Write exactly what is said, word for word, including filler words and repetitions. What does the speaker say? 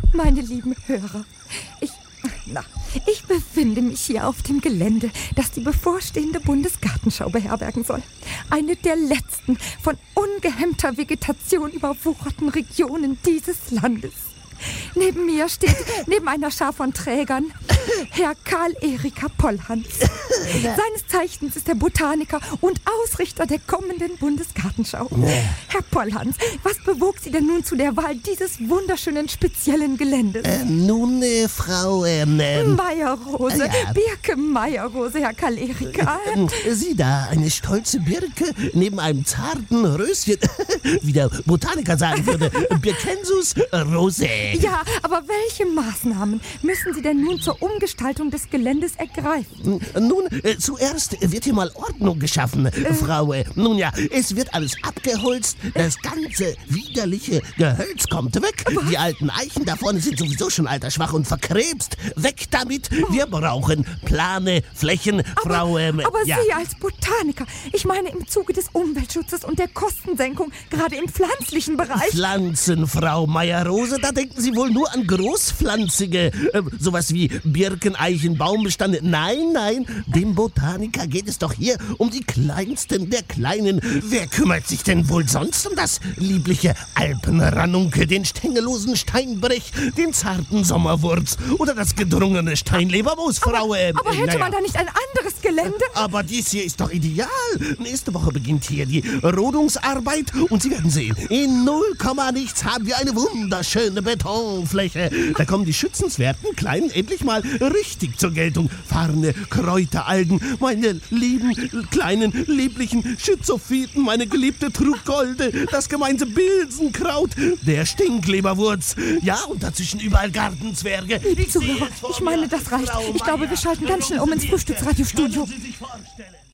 Meine lieben Hörer, ich, na, ich befinde mich hier auf dem Gelände, das die bevorstehende Bundesgartenschau beherbergen soll. Eine der letzten von ungehemmter Vegetation überwucherten Regionen dieses Landes. Neben mir steht, neben einer Schar von Trägern, Herr Karl-Erika Pollhans. Seines Zeichens ist er Botaniker und Ausrichter der kommenden Bundesgartenschau. Herr Pollhans, was bewog Sie denn nun zu der Wahl dieses wunderschönen speziellen Geländes? Äh, nun, äh, Frau... Ähm, ähm, Meierrose, ja. Birke Meierrose, Herr Karl-Erika. äh, Sie da, eine stolze Birke neben einem zarten Röschen, wie der Botaniker sagen würde, Birkensus rosé. Ja, aber welche Maßnahmen müssen Sie denn nun zur Umgestaltung des Geländes ergreifen? Nun, äh, zuerst wird hier mal Ordnung geschaffen, äh. Frau. Äh, nun ja, es wird alles abgeholzt, das ganze widerliche Gehölz kommt weg. Was? Die alten Eichen da vorne sind sowieso schon altersschwach und verkrebst. Weg damit, oh. Wir brauchen plane Flächen, aber, Frau. Ähm, aber ja. Sie als Botaniker, ich meine im Zuge des Umweltschutzes und der Kostensenkung, gerade im pflanzlichen Bereich. Pflanzen, Frau Meierrose, da denken Sie wohl nur an großpflanzige, äh, sowas wie Birken, Eichen, Baumbestände. Nein, nein, dem Botaniker geht es doch hier um die kleinsten der Kleinen. Wer kümmert sich denn wohl sonst um das liebliche Alpenranunkel, den stängellosen Steinbrech, den zarten Sommerwurz oder das gedrungene Steinlebermoos, Frau? Aber, aber hätte naja. man da nicht ein anderes Gelände? Aber dies hier ist doch ideal. Nächste Woche beginnt hier die Rodungsarbeit und Sie werden sehen, in null Komma nichts haben wir eine wunderschöne Betonfläche. Da kommen die schützenswerten Kleinen endlich mal richtig zur Geltung. Farne, Kräuteralgen, meine lieben, kleinen, lieblichen Schützophyten, meine geliebte Trugolde, das gemeinte Bilsenkraut, der Stinkleberwurz. Ja, und dazwischen überall Gartenzwerge. Liebe Zuhörer, ich meine, das reicht. Ich glaube, wir schalten ganz schnell um ins Frühstücksradiostudio. Sie sich vorstellen.